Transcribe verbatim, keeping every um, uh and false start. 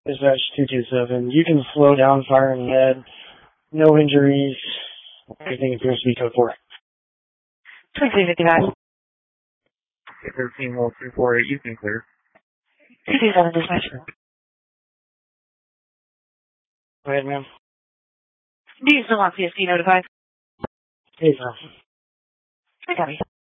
Dispatch two two seven. You can slow down firing ahead. No injuries. Everything appears to be code four. twenty-three fifty-five. thirteen one three four eight, you can clear. two two seven dispatch. Go ahead, ma'am. Do you still want P S P notified? Hey, sir. I got you.